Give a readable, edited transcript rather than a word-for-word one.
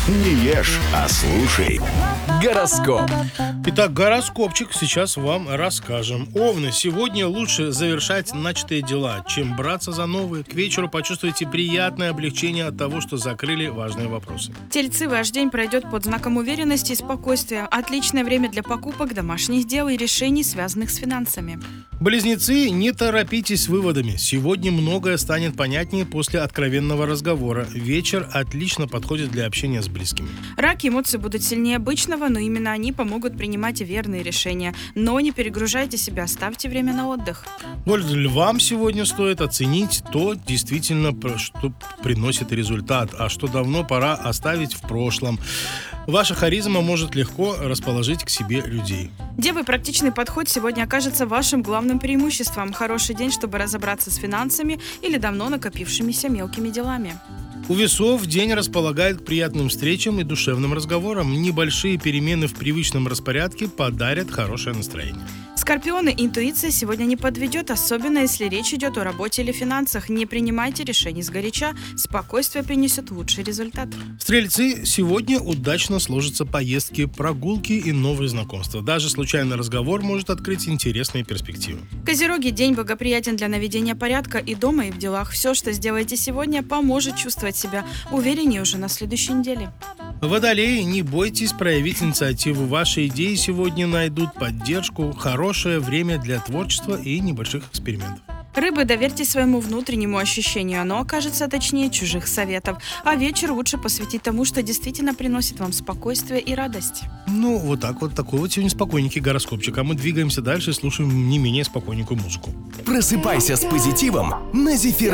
Не ешь, а слушай. Гороскоп. Итак, гороскопчик сейчас вам расскажем. Овны, сегодня лучше завершать начатые дела, чем браться за новые. К вечеру почувствуйте приятное облегчение от того, что закрыли важные вопросы. Тельцы, ваш день пройдет под знаком уверенности и спокойствия. Отличное время для покупок, домашних дел и решений, связанных с финансами. Близнецы, не торопитесь с выводами. Сегодня многое станет понятнее после откровенного разговора. Вечер отлично подходит для общения с близкими. Раки, эмоции будут сильнее обычного, но именно они помогут принимать верные решения. Но не перегружайте себя, ставьте время на отдых. Вот львам сегодня стоит оценить то, действительно, что приносит результат, а что давно пора оставить в прошлом. Ваша харизма может легко расположить к себе людей. Девы, практичный подход сегодня окажется вашим главным преимуществом. Хороший день, чтобы разобраться с финансами или давно накопившимися мелкими делами. У весов день располагает к приятным встречам и душевным разговорам. Небольшие перемены в привычном распорядке подарят хорошее настроение. Скорпионы, интуиция сегодня не подведет, особенно если речь идет о работе или финансах. Не принимайте решений сгоряча, спокойствие принесет лучший результат. Стрельцы, сегодня удачно сложатся поездки, прогулки и новые знакомства. Даже случайный разговор может открыть интересные перспективы. Козероги, день благоприятен для наведения порядка и дома, и в делах. Все, что сделаете сегодня, поможет чувствовать себя увереннее уже на следующей неделе. Водолеи, не бойтесь проявить инициативу. Ваши идеи сегодня найдут поддержку. Хорошее время для творчества и небольших экспериментов. Рыбы, доверьтесь своему внутреннему ощущению, оно окажется точнее чужих советов. А вечер лучше посвятить тому, что действительно приносит вам спокойствие и радость. Ну, вот такой вот сегодня спокойненький гороскопчик. А мы двигаемся дальше и слушаем не менее спокойненькую музыку. Просыпайся с позитивом на Зефир.